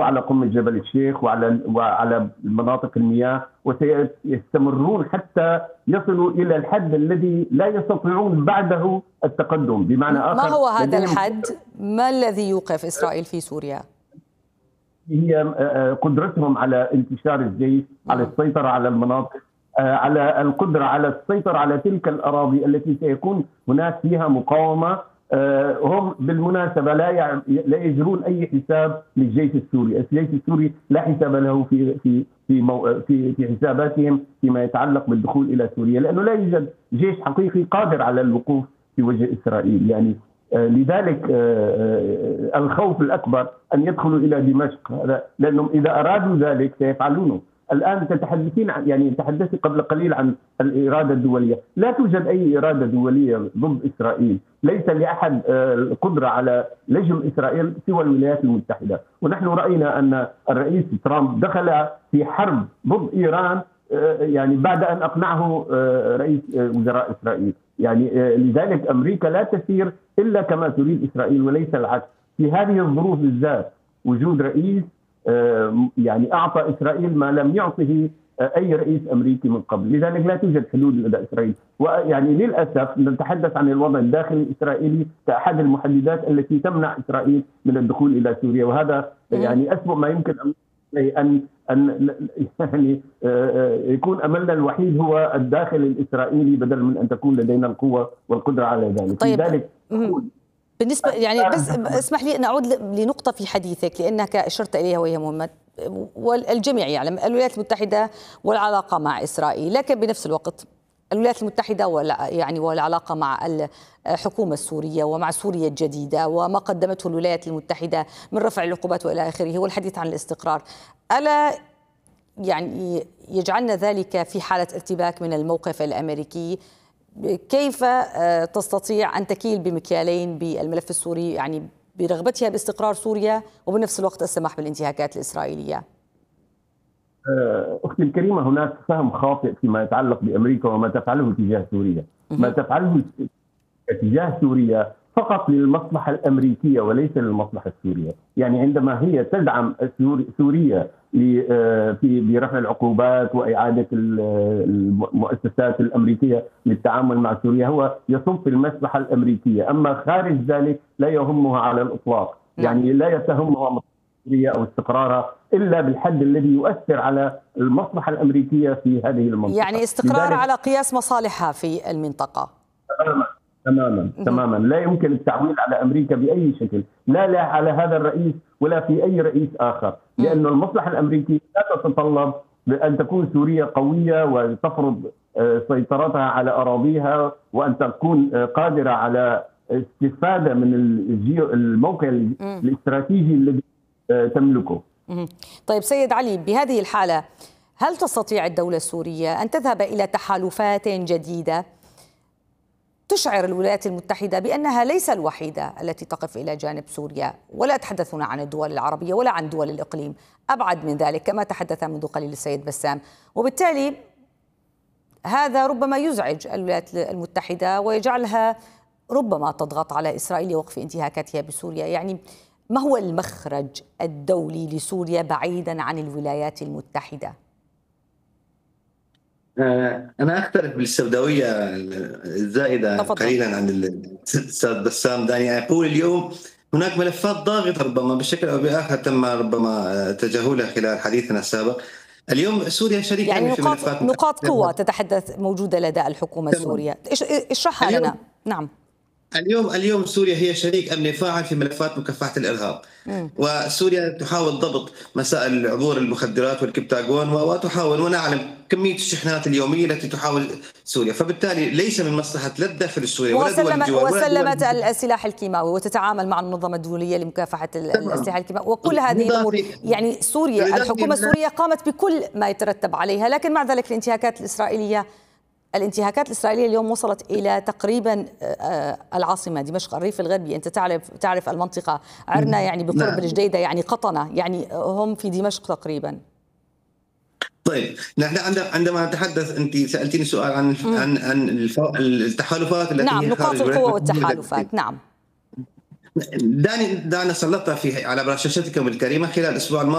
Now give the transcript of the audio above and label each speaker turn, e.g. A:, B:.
A: على قمة جبل الشيخ وعلى مناطق المياه، وسيستمرون حتى يصلوا إلى الحد الذي لا يستطيعون بعده التقدم. بمعنى آخر،
B: ما هو هذا الحد؟ ما الذي يوقف إسرائيل في سوريا؟
A: هي قدرتهم على انتشار الجيش، على السيطرة على المناطق، على القدرة على السيطرة على تلك الأراضي التي سيكون هناك فيها مقاومة. هم بالمناسبة لا يجرون أي حساب للجيش السوري. الجيش السوري لا حساب له في حساباتهم فيما يتعلق بالدخول إلى سوريا، لأنه لا يوجد جيش حقيقي قادر على الوقوف في وجه إسرائيل. يعني لذلك الخوف الأكبر أن يدخلوا إلى دمشق، لأنهم إذا أرادوا ذلك سيفعلونه. الآن تحدثت قبل قليل عن الإرادة الدولية. لا توجد أي إرادة دولية ضد إسرائيل. ليس لأحد القدرة على لجم إسرائيل سوى الولايات المتحدة. ونحن رأينا أن الرئيس ترامب دخل في حرب ضد إيران يعني بعد أن أقنعه رئيس وزراء إسرائيل. يعني لذلك أمريكا لا تسير إلا كما تريد إسرائيل وليس العكس. في هذه الظروف بالذات وجود رئيس يعني أعطى إسرائيل ما لم يعطه أي رئيس أمريكي من قبل. لذلك لا توجد حلول لدى إسرائيل. ويعني للأسف نتحدث عن الوضع الداخلي الإسرائيلي كأحد المحددات التي تمنع إسرائيل من الدخول إلى سوريا، وهذا يعني أسوأ ما يمكن أن يعني يكون أملنا الوحيد هو الداخل الإسرائيلي بدل من أن تكون لدينا القوة والقدرة على ذلك.
B: طيب.
A: لذلك
B: بالنسبة يعني بس اسمح لي أن أعود لنقطة في حديثك لأنك أشرت إليها وهي مهمة، والجميع يعلم الولايات المتحدة والعلاقة مع إسرائيل، لكن بنفس الوقت الولايات المتحدة والعلاقة مع الحكومة السورية ومع سوريا الجديدة وما قدمته الولايات المتحدة من رفع العقوبات وإلى آخره والحديث عن الاستقرار، ألا يعني يجعلنا ذلك في حالة ارتباك من الموقف الأمريكي؟ كيف تستطيع أن تكيل بمكيالين بالملف السوري، يعني برغبتها باستقرار سوريا وبنفس الوقت السماح بالانتهاكات الإسرائيلية؟
A: أختي الكريمة، هناك فهم خاطئ فيما يتعلق بأمريكا وما تفعله تجاه سوريا. ما تفعله تجاه سوريا فقط للمصلحة الأمريكية وليس للمصلحة السورية. يعني عندما هي تدعم سوريا برفع العقوبات وإعادة المؤسسات الأمريكية للتعامل مع سوريا، هو يصب في المصلحة الأمريكية. أما خارج ذلك لا يهمها على الإطلاق. يعني لا يتهمها سوريا أو استقرارها إلا بالحد الذي يؤثر على المصلحة الأمريكية في هذه المنطقة.
B: يعني استقرار على قياس مصالحها في المنطقة.
A: تماما لا يمكن التعويل على أمريكا بأي شكل، لا على هذا الرئيس ولا في أي رئيس آخر، لأن المصلحة الأمريكية لا تتطلب بأن تكون سوريا قوية وتفرض سيطرتها على أراضيها وأن تكون قادرة على استفادة من الموقع الاستراتيجي الذي تملكه.
B: طيب سيد علي، بهذه الحالة هل تستطيع الدولة السورية أن تذهب إلى تحالفات جديدة تشعر الولايات المتحدة بأنها ليس الوحيدة التي تقف إلى جانب سوريا؟ ولا أتحدث هنا عن الدول العربية ولا عن دول الإقليم، أبعد من ذلك كما تحدث منذ قليل السيد بسام. وبالتالي هذا ربما يزعج الولايات المتحدة ويجعلها ربما تضغط على إسرائيل لوقف انتهاكاتها بسوريا. يعني ما هو المخرج الدولي لسوريا بعيدا عن الولايات المتحدة؟
C: أنا أختلف بالسوداوية الزائدة قليلا عن الأستاذ بسام داني. أقول اليوم هناك ملفات ضاغطة ربما بشكل أو بآخر تم ربما تجاهلها خلال حديثنا السابق. اليوم سوريا شريك
B: يعني
C: في ملفات
B: نقاط قوة تتحدث موجودة لدى الحكومة السورية، اشرحها لنا. نعم.
C: اليوم سوريا هي شريك أمني فاعل في ملفات مكافحة الإرهاب. وسوريا تحاول ضبط مسائل عبور المخدرات والكبتاغون وتحاول، ونعلم كمية الشحنات اليومية التي تحاول سوريا، فبالتالي ليس من مصلحة لا الداخل السوري ولا دول الجوار
B: وسلمت السلاح الكيماوي وتتعامل مع المنظمة الدولية لمكافحة السلاح الكيماوي وكل هذه الأمور. يعني سوريا الحكومة السورية قامت بكل ما يترتب عليها، لكن مع ذلك الانتهاكات الإسرائيلية اليوم وصلت إلى تقريبا العاصمة دمشق، الريف الغربي. أنت تعرف المنطقة، عرنا يعني بقرب الجديدة، يعني قطنة، يعني هم في دمشق تقريبا.
C: طيب نحن عندما نتحدث، أنت سألتيني سؤال عن التحالفات التي
B: نعم، نقاط القوة والتحالفات. نعم،
C: دعنا سلطها على شاشتكم الكريمة خلال الأسبوع الماضي.